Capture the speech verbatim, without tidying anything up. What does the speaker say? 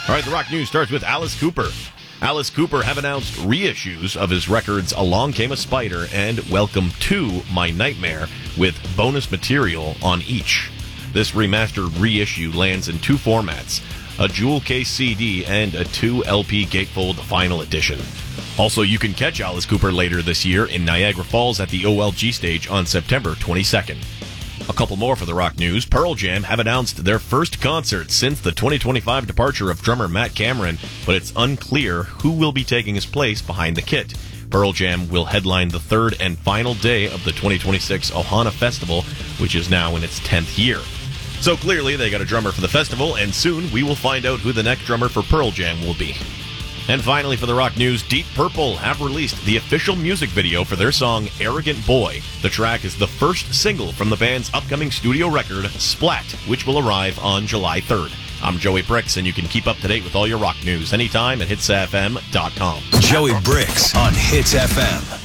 All right, the rock news starts with Alice Cooper. Alice Cooper have announced reissues of his records Along Came a Spider and Welcome to My Nightmare, with bonus material on each. This remastered reissue lands in two formats, a jewel case C D and a two L P gatefold final edition. Also, you can catch Alice Cooper later this year in Niagara Falls at the O L G stage on September twenty-second. A couple more for the rock news. Pearl Jam have announced their first concert since the twenty twenty-five departure of drummer Matt Cameron, but it's unclear who will be taking his place behind the kit. Pearl Jam will headline the third and final day of the twenty twenty-six Ohana Festival, which is now in its tenth year. So clearly they got a drummer for the festival, and soon we will find out who the next drummer for Pearl Jam will be. And finally, for the rock news, Deep Purple have released the official music video for their song Arrogant Boy. The track is the first single from the band's upcoming studio record, Splat, which will arrive on July third. I'm Joey Bricks, and you can keep up to date with all your rock news anytime at hits f m dot com. Joey Bricks on Hits F M.